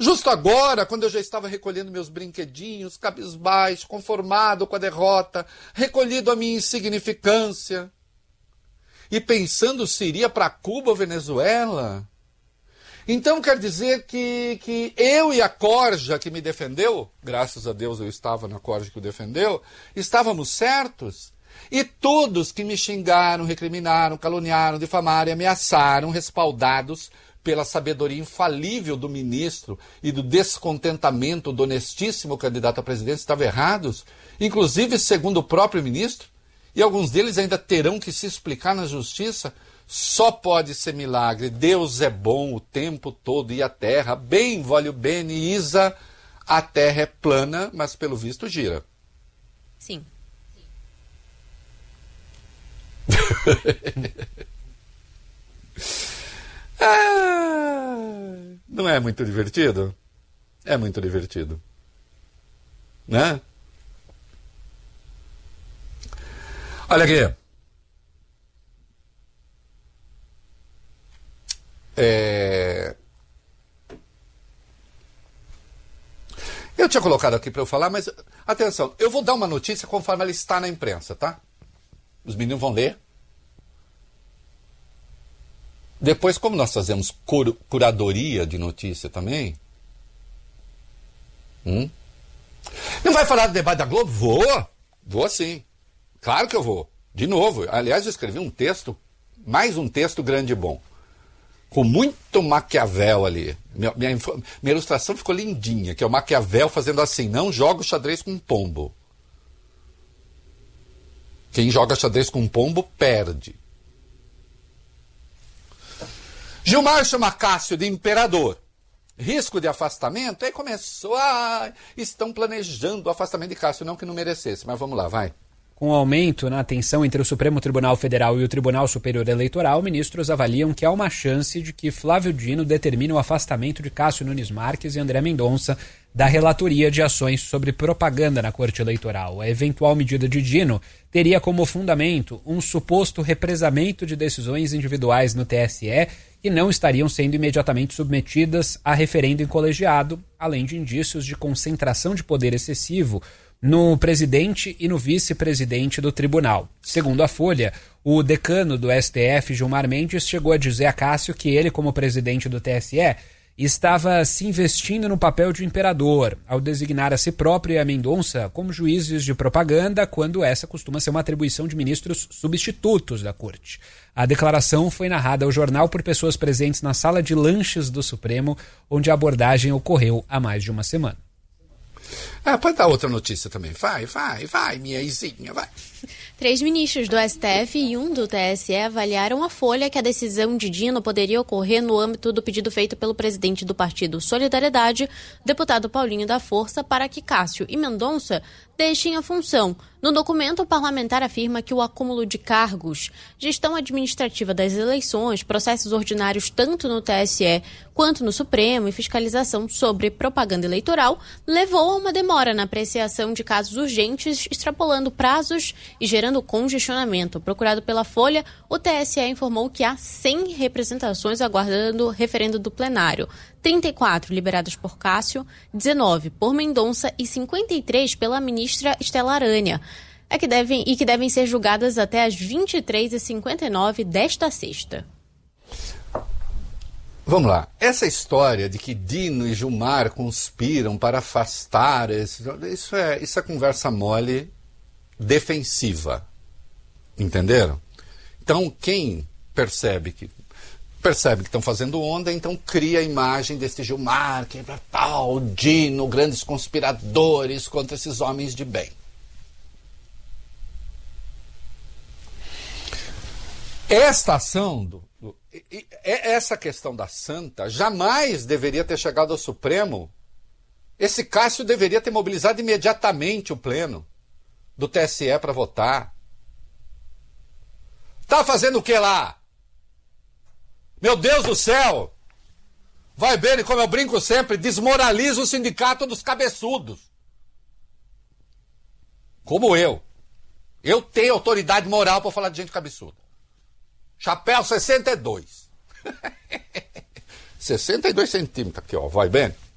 Justo agora, quando eu já estava recolhendo meus brinquedinhos, cabisbaixo, conformado com a derrota, recolhido a minha insignificância, e pensando se iria para Cuba ou Venezuela. Então quer dizer que eu e a corja que me defendeu, graças a Deus eu estava na corja que o defendeu, estávamos certos. E todos que me xingaram, recriminaram, caluniaram, difamaram e ameaçaram, respaldados pela sabedoria infalível do ministro e do descontentamento do honestíssimo candidato à presidência, estavam errados, inclusive segundo o próprio ministro, e alguns deles ainda terão que se explicar na justiça. Só pode ser milagre. Deus é bom o tempo todo e a terra, bem voglio bene, Isa, a terra é plana, mas pelo visto gira. Sim. Não é muito divertido? É muito divertido. Né? Olha aqui. Eu tinha colocado aqui para eu falar, mas atenção, eu vou dar uma notícia conforme ela está na imprensa, tá? Os meninos vão ler. Depois, como nós fazemos curadoria de notícia também... Não vai falar do debate da Globo? Vou sim. Claro que eu vou. De novo. Aliás, eu escrevi um texto, mais um texto grande e bom. Com muito Maquiavel ali. Minha ilustração ficou lindinha, que é o Maquiavel fazendo assim: não joga o xadrez com um pombo. Quem joga xadrez com um pombo, perde. Gilmar chama Cássio de imperador. Risco de afastamento? Aí começou, estão planejando o afastamento de Cássio, não que não merecesse, mas vamos lá, vai. Com o aumento na tensão entre o Supremo Tribunal Federal e o Tribunal Superior Eleitoral, ministros avaliam que há uma chance de que Flávio Dino determine o afastamento de Cássio Nunes Marques e André Mendonça da relatoria de ações sobre propaganda na Corte Eleitoral. A eventual medida de Dino teria como fundamento um suposto represamento de decisões individuais no TSE que não estariam sendo imediatamente submetidas a referendo em colegiado, além de indícios de concentração de poder excessivo no presidente e no vice-presidente do tribunal. Segundo a Folha, o decano do STF, Gilmar Mendes, chegou a dizer a Cássio que ele, como presidente do TSE, estava se investindo no papel de imperador, ao designar a si próprio e a Mendonça como juízes de propaganda, quando essa costuma ser uma atribuição de ministros substitutos da corte. A declaração foi narrada ao jornal por pessoas presentes na sala de lanches do Supremo, onde a abordagem ocorreu há mais de uma semana. Pode dar outra notícia também. Vai, minha Izinha, vai. 3 ministros do STF e 1 do TSE avaliaram à Folha que a decisão de Dino poderia ocorrer no âmbito do pedido feito pelo presidente do partido Solidariedade, deputado Paulinho da Força, para que Cássio e Mendonça deixem a função. No documento, o parlamentar afirma que o acúmulo de cargos, gestão administrativa das eleições, processos ordinários tanto no TSE quanto no Supremo e fiscalização sobre propaganda eleitoral levou a uma demora na apreciação de casos urgentes, extrapolando prazos e gerando congestionamento. Procurado pela Folha, o TSE informou que há 100 representações aguardando referendo do plenário. 34 liberadas por Cássio, 19 por Mendonça e 53 pela ministra Estela Arânia, que devem ser julgadas até às 23h59 desta sexta. Vamos lá. Essa história de que Dino e Gilmar conspiram para afastar... Isso é conversa mole defensiva. Entenderam? Então, quem percebe que estão fazendo onda, então cria a imagem desse Gilmar, que é tal, Dino, grandes conspiradores contra esses homens de bem. Esta ação, essa questão da Santa, jamais deveria ter chegado ao Supremo. Esse Cássio deveria ter mobilizado imediatamente o pleno do TSE para votar. Tá fazendo o que lá? Meu Deus do céu! Vai bem, como eu brinco sempre, desmoraliza o sindicato dos cabeçudos. Como eu. Eu tenho autoridade moral para falar de gente cabeçuda. Chapéu 62. 62 centímetros aqui, ó. Vai bem?